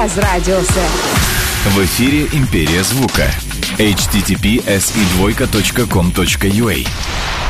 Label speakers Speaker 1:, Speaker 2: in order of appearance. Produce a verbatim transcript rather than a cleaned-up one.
Speaker 1: без радиуса.
Speaker 2: В эфире «Империя звука». эйч ти ти пи эс и двойка точка ком точка ю а.